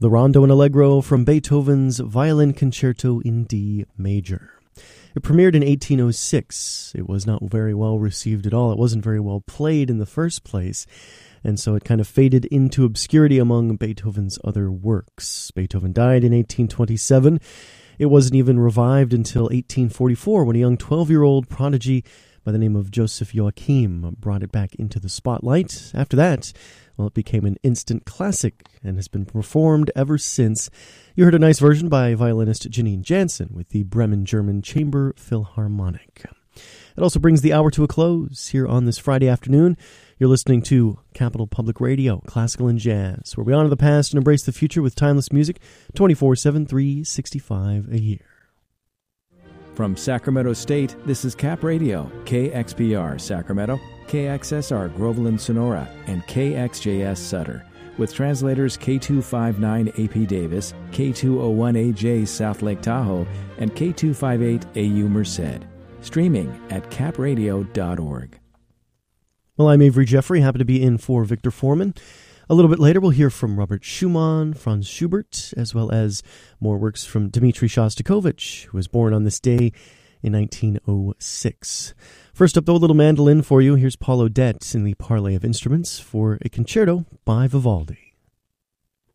The Rondo and Allegro from Beethoven's Violin Concerto in D major. It premiered in 1806. It was not very well received at all. It wasn't very well played in the first place, and so it kind of faded into obscurity among Beethoven's other works. Beethoven died in 1827. It wasn't even revived until 1844 when a young 12-year-old prodigy by the name of Joseph Joachim brought it back into the spotlight. After that, well, it became an instant classic and has been performed ever since. You heard a nice version by violinist Janine Jansen with the Bremen German Chamber Philharmonic. It also brings the hour to a close here on this Friday afternoon. You're listening to Capital Public Radio, Classical and Jazz, where we honor the past and embrace the future with timeless music 24/7, 365 a year. From Sacramento State, this is Cap Radio, KXPR Sacramento, KXSR Groveland Sonora, and KXJS Sutter, with translators K259AP Davis, K201AJ South Lake Tahoe, and K258AU Merced. Streaming at capradio.org. Well, I'm Avery Jeffrey, happy to be in for Victor Foreman. A little bit later, we'll hear from Robert Schumann, Franz Schubert, as well as more works from Dmitri Shostakovich, who was born on this day in 1906. First up, though, a little mandolin for you. Here's Paul Odette in the Parley of Instruments for a concerto by Vivaldi.